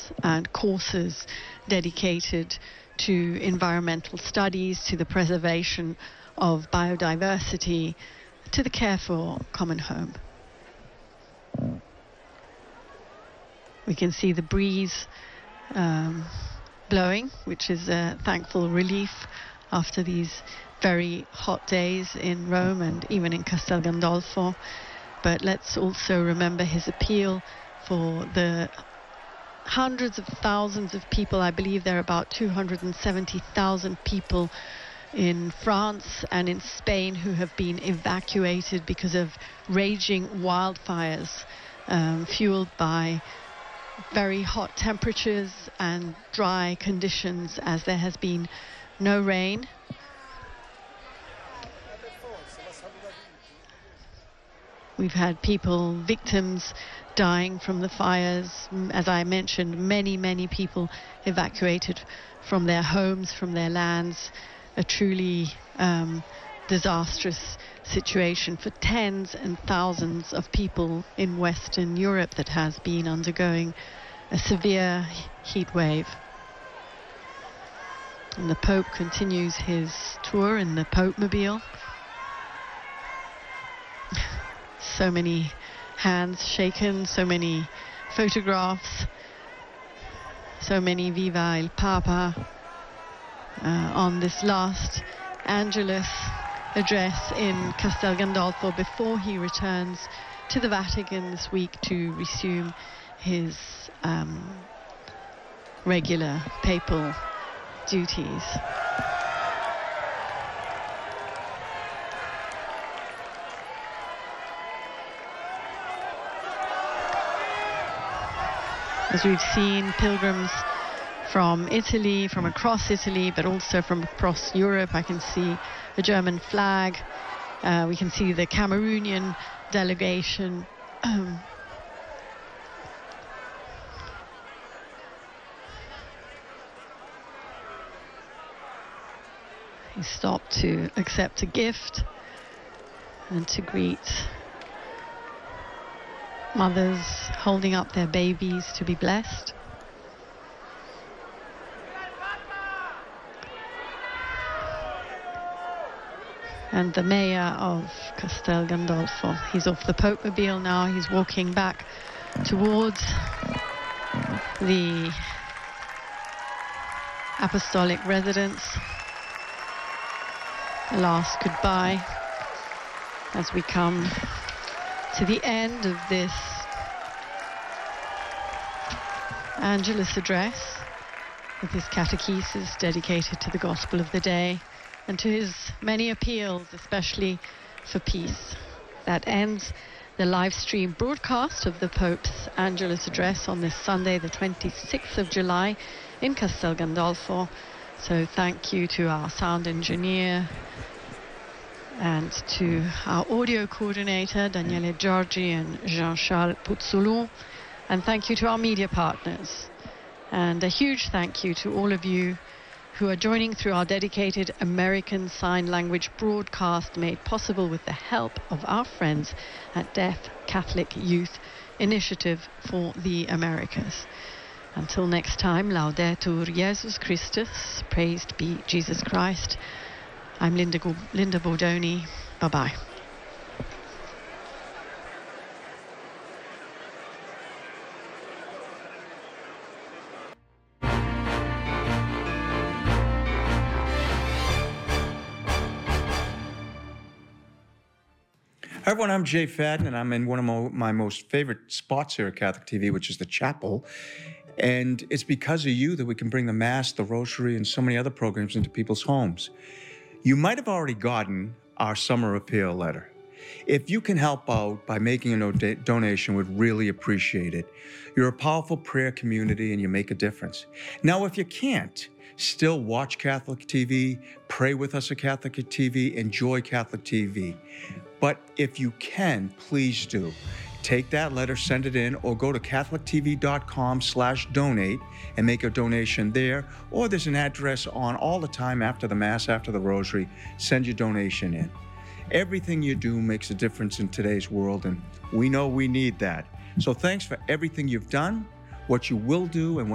and courses dedicated to environmental studies, to the preservation of biodiversity, to the care for common home. We can see the breeze blowing, which is a thankful relief after these very hot days in Rome and even in Castel Gandolfo. But let's also remember his appeal for the hundreds of thousands of people. I believe there are about 270,000 people in France and in Spain who have been evacuated because of raging wildfires fueled by very hot temperatures and dry conditions, as there has been no rain. We've had people, victims, dying from the fires. As I mentioned, many people evacuated from their homes, from their lands. A truly disastrous situation for tens and thousands of people in Western Europe that has been undergoing a severe heat wave. And the Pope continues his tour in the Pope-mobile. So many hands shaken, so many photographs, so many Viva il Papa on this last Angelus address in Castel Gandolfo before he returns to the Vatican this week to resume his regular papal duties. As we've seen, pilgrims from Italy, from across Italy, but also from across Europe. I can see the German flag. We can see the Cameroonian delegation. He stopped to accept a gift and to greet mothers holding up their babies to be blessed. And the mayor of Castel Gandolfo, he's off the Pope-mobile now. He's walking back towards the apostolic residence. A last goodbye as we come to the end of this Angelus address with his catechesis dedicated to the gospel of the day and to his many appeals, especially for peace. That ends the live stream broadcast of the Pope's Angelus address on this Sunday, the 26th of July in Castel Gandolfo. So thank you to our sound engineer and to our audio coordinator, Daniele Giorgi and Jean-Charles Puzzolou. And thank you to our media partners. And a huge thank you to all of you who are joining through our dedicated American Sign Language broadcast, made possible with the help of our friends at Deaf Catholic Youth Initiative for the Americas. Until next time, Laudetur Jesus Christus, praised be Jesus Christ. I'm Linda Bordoni. Bye-bye. Hi everyone, I'm Jay Fadden, and I'm in one of my most favorite spots here at Catholic TV, which is the chapel. And it's because of you that we can bring the Mass, the Rosary, and so many other programs into people's homes. You might have already gotten our summer appeal letter. If you can help out by making a donation, we'd really appreciate it. You're a powerful prayer community and you make a difference. Now, if you can't, still watch Catholic TV, pray with us at Catholic TV, enjoy Catholic TV. But if you can, please do. Take that letter, send it in, or go to catholictv.com/donate and make a donation there. Or there's an address on all the time after the Mass, after the Rosary. Send your donation in. Everything you do makes a difference in today's world, and we know we need that. So thanks for everything you've done, what you will do, and what